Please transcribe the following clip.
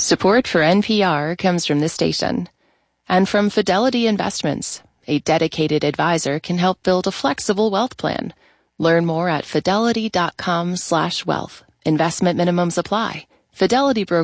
Support for NPR comes from this station and from Fidelity Investments. A dedicated advisor can help build a flexible wealth plan. Learn more at fidelity.com/wealth. Investment minimums apply. Fidelity Brokers